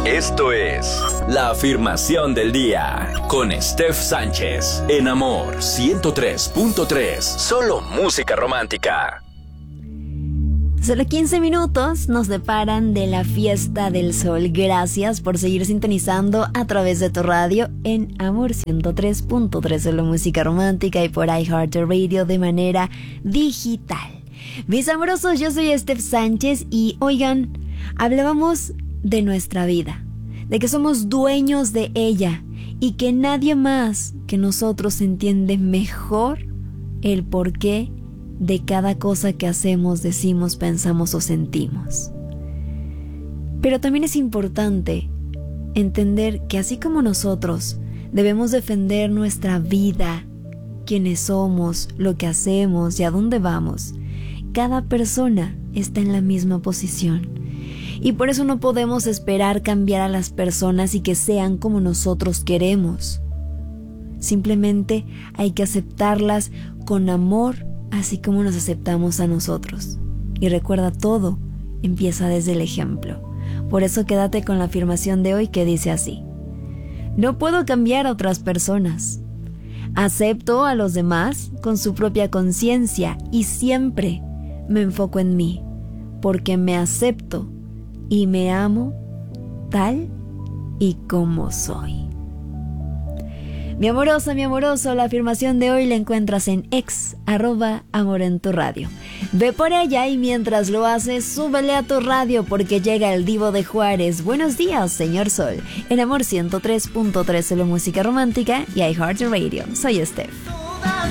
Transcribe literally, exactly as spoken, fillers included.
Esto es La Afirmación del Día con Steph Sánchez en Amor ciento tres punto tres. Solo música romántica. Solo quince minutos nos separan de la fiesta del sol. Gracias por seguir sintonizando a través de tu radio en Amor ciento tres punto tres, solo música romántica, y por iHeartRadio de manera digital. Mis amorosos, yo soy Steph Sánchez y oigan, hablábamos de nuestra vida, de que somos dueños de ella y que nadie más que nosotros entiende mejor el porqué de cada cosa que hacemos, decimos, pensamos o sentimos. Pero también es importante entender que así como nosotros debemos defender nuestra vida, quiénes somos, lo que hacemos y a dónde vamos, cada persona está en la misma posición. Y por eso no podemos esperar cambiar a las personas y que sean como nosotros queremos. Simplemente hay que aceptarlas con amor, así como nos aceptamos a nosotros. Y recuerda, todo empieza desde el ejemplo. Por eso quédate con la afirmación de hoy que dice así: no puedo cambiar a otras personas. Acepto a los demás con su propia conciencia y siempre me enfoco en mí, porque me acepto y me amo tal y como soy. Mi amorosa, mi amoroso, la afirmación de hoy la encuentras en ex, arroba amor en tu radio. Ve por ella y mientras lo haces, súbele a tu radio porque llega el Divo de Juárez. Buenos días, señor Sol. En Amor ciento tres punto tres, solo música romántica y iHeartRadio. Soy Steph.